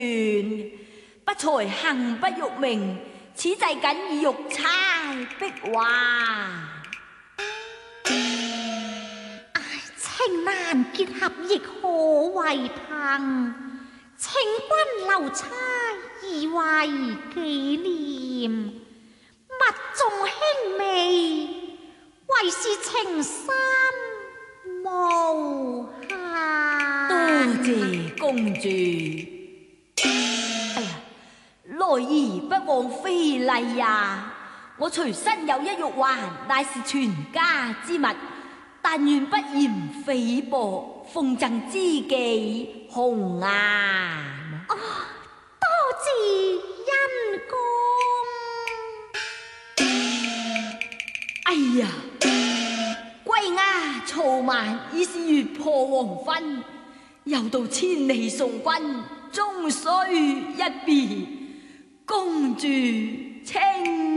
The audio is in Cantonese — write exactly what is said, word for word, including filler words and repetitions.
不才行不育名，此際僅以玉釵壁話。 唉，情難結合亦可為憑，請君留釵以為紀念。物中輕微，為是情深無限。 多謝公主。哎呀，來而不往非禮呀！我隨身有一玉環，乃是全家之物，但願不嫌菲薄，奉贈知己紅顏。 哦，多謝恩公。 哎呀，歸家嘈慢已是月破黃昏，又到千里送君，終須一別。公主請